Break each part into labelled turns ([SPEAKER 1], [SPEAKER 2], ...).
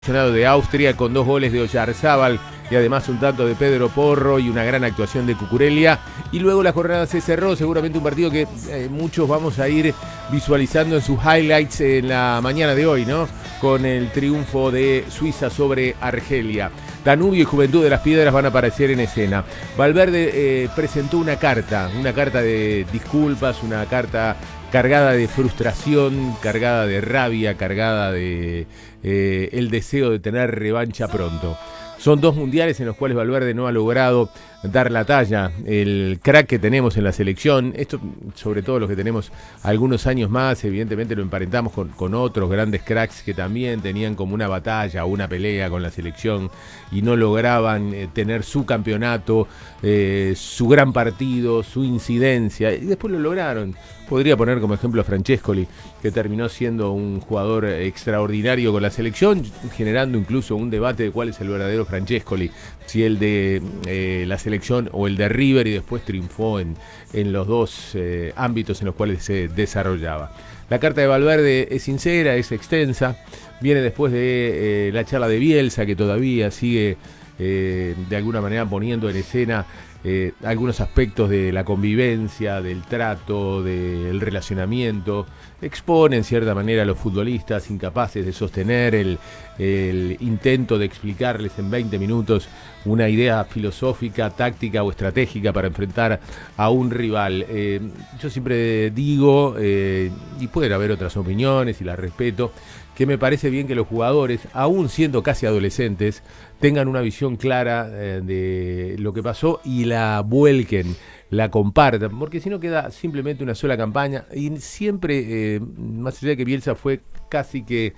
[SPEAKER 1] De Austria con 2 goles de Oyarzábal y además un tanto de Pedro Porro y una gran actuación de Cucurella. Y luego la jornada se cerró, seguramente un partido que muchos vamos a ir visualizando en sus highlights en la mañana de hoy, ¿no? Con el triunfo de Suiza sobre Argelia. Danubio y Juventud de las Piedras van a aparecer en escena. Valverde presentó una carta de disculpas, una carta cargada de frustración, cargada de rabia, cargada de el deseo de tener revancha pronto. Son 2 mundiales en los cuales Valverde no ha logrado dar la talla. El crack que tenemos en la selección, esto sobre todo los que tenemos algunos años más, evidentemente lo emparentamos con otros grandes cracks que también tenían como una batalla o una pelea con la selección y no lograban tener su campeonato, su gran partido, su incidencia, y después lo lograron. Podría poner como ejemplo a Francescoli, que terminó siendo un jugador extraordinario con la selección, generando incluso un debate de cuál es el verdadero Francescoli, si el de la selección o el de River, y después triunfó en los dos ámbitos en los cuales se desarrollaba. La carta de Valverde es sincera, es extensa, viene después de la charla de Bielsa, que todavía sigue de alguna manera poniendo en escena algunos aspectos de la convivencia, del trato, del relacionamiento. Expone en cierta manera a los futbolistas incapaces de sostener el intento de explicarles en 20 minutos una idea filosófica, táctica o estratégica para enfrentar a un rival. Yo siempre digo, y pueden haber otras opiniones y las respeto, que me parece bien que los jugadores, aún siendo casi adolescentes, tengan una visión clara de lo que pasó y la vuelquen, la compartan, porque si no queda simplemente una sola campaña. Y siempre, más allá de que Bielsa fue casi que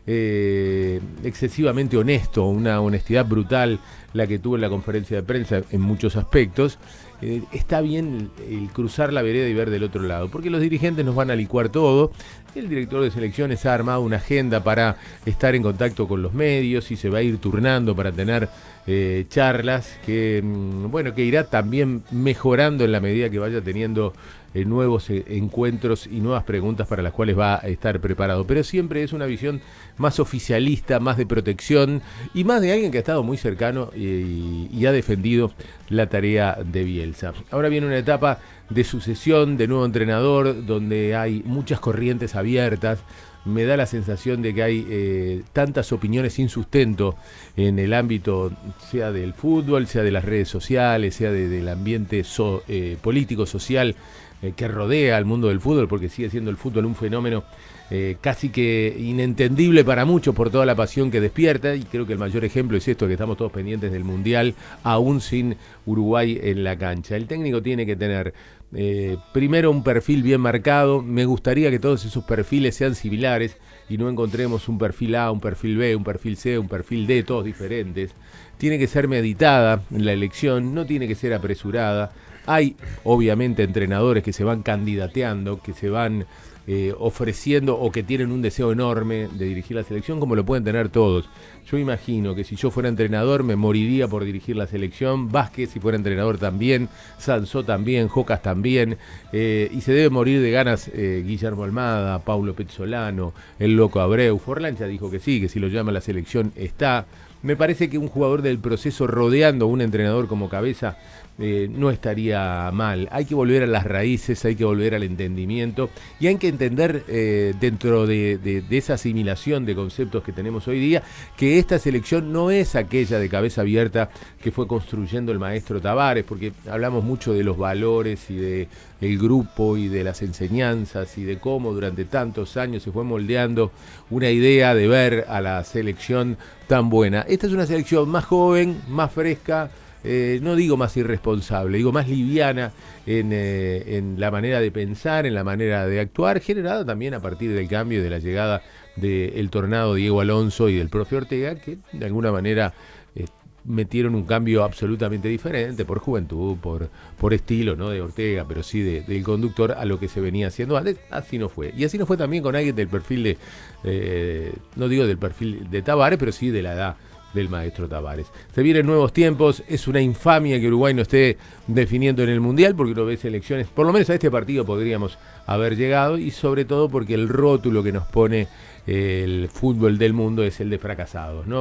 [SPEAKER 1] excesivamente honesto, una honestidad brutal la que tuvo en la conferencia de prensa en muchos aspectos, está bien el cruzar la vereda y ver del otro lado, porque los dirigentes nos van a licuar todo. El director de selecciones ha armado una agenda para estar en contacto con los medios y se va a ir turnando para tener charlas que irá también mejorando en la medida que vaya teniendo nuevos encuentros y nuevas preguntas para las cuales va a estar preparado. Pero siempre es una visión más oficialista, más de protección y más de alguien que ha estado muy cercano y ha defendido la tarea de Bielsa. Ahora viene una etapa de sucesión, de nuevo entrenador, donde hay muchas corrientes abiertas. Me da la sensación de que hay tantas opiniones sin sustento en el ámbito, sea del fútbol, sea de las redes sociales, sea del ambiente político, social, que rodea al mundo del fútbol, porque sigue siendo el fútbol un fenómeno casi que inentendible para muchos por toda la pasión que despierta, y creo que el mayor ejemplo es esto, que estamos todos pendientes del Mundial, aún sin Uruguay en la cancha. El técnico tiene que tener primero un perfil bien marcado. Me gustaría que todos esos perfiles sean similares y no encontremos un perfil A, un perfil B, un perfil C, un perfil D, todos diferentes. Tiene que ser meditada la elección, no tiene que ser apresurada. Hay obviamente entrenadores que se van candidateando, que se van ofreciendo o que tienen un deseo enorme de dirigir la selección, como lo pueden tener todos. Yo imagino que si yo fuera entrenador me moriría por dirigir la selección. Vázquez, si fuera entrenador, también. Sansó también, Jocas también, y se debe morir de ganas Guillermo Almada, Paulo Pezzolano, el Loco Abreu. Forlán ya dijo que sí, que si lo llama la selección está. Me parece que un jugador del proceso rodeando a un entrenador como cabeza no estaría mal. Hay que volver a las raíces, hay que volver al entendimiento y hay que entender dentro de esa asimilación de conceptos que tenemos hoy día, que esta selección no es aquella de cabeza abierta que fue construyendo el maestro Tavares, porque hablamos mucho de los valores y de el grupo y de las enseñanzas y de cómo durante tantos años se fue moldeando una idea de ver a la selección tan buena. Esta es una selección más joven, más fresca, no digo más irresponsable, digo más liviana en la manera de pensar, en la manera de actuar, generada también a partir del cambio y de la llegada del tornado Diego Alonso y del profe Ortega, que de alguna manera metieron un cambio absolutamente diferente por juventud, por estilo, no de Ortega, pero sí del conductor a lo que se venía haciendo antes. Así no fue. Y así no fue también con alguien del perfil no digo del perfil de Tavares, pero sí de la edad del maestro Tavares. Se vienen nuevos tiempos, es una infamia que Uruguay no esté definiendo en el Mundial, porque no ves elecciones, por lo menos a este partido podríamos haber llegado, y sobre todo porque el rótulo que nos pone el fútbol del mundo es el de fracasados, ¿no?